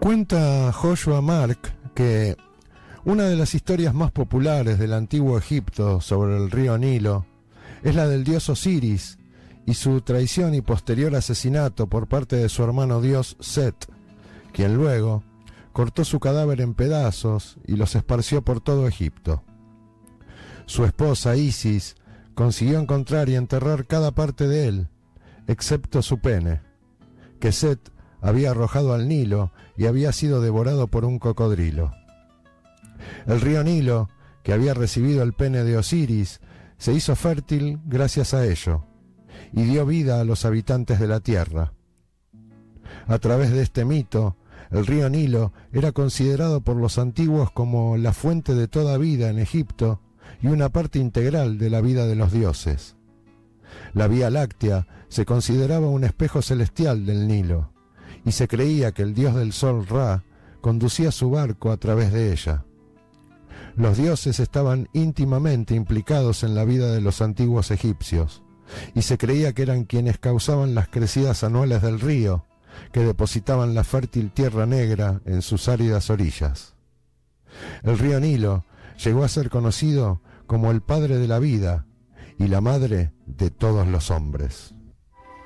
Cuenta Joshua Mark que una de las historias más populares del antiguo Egipto sobre el río Nilo es la del dios Osiris y su traición y posterior asesinato por parte de su hermano dios Set, quien luego cortó su cadáver en pedazos y los esparció por todo Egipto. Su esposa Isis consiguió encontrar y enterrar cada parte de él, excepto su pene, que Set había arrojado al Nilo y había sido devorado por un cocodrilo. El río Nilo, que había recibido el pene de Osiris, se hizo fértil gracias a ello, y dio vida a los habitantes de la tierra. A través de este mito, el río Nilo era considerado por los antiguos como la fuente de toda vida en Egipto y una parte integral de la vida de los dioses. La Vía Láctea se consideraba un espejo celestial del Nilo, y se creía que el dios del sol Ra conducía su barco a través de ella. Los dioses estaban íntimamente implicados en la vida de los antiguos egipcios, y se creía que eran quienes causaban las crecidas anuales del río, que depositaban la fértil tierra negra en sus áridas orillas. El río Nilo llegó a ser conocido como el padre de la vida y la madre de todos los hombres.